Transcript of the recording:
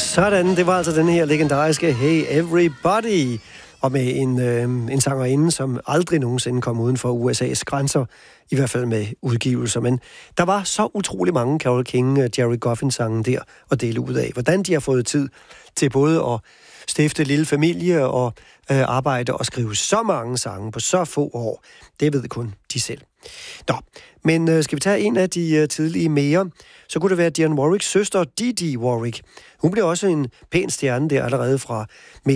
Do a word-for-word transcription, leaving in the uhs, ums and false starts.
Sådan, det var altså den her legendariske Hey Everybody, og med en, øh, en sangerinde, som aldrig nogensinde kom uden for U S A's grænser, i hvert fald med udgivelser. Men der var så utrolig mange Carole King, Jerry Goffin-sange der at dele ud af. Hvordan de har fået tid til både at stifte lille familie og øh, arbejde og skrive så mange sange på så få år, det ved kun de selv. Nå, men øh, skal vi tage en af de øh, tidlige mere, så kunne det være Dionne Warwicks søster, Dee Dee Warwick. Hun blev også en pæn stjerne der allerede fra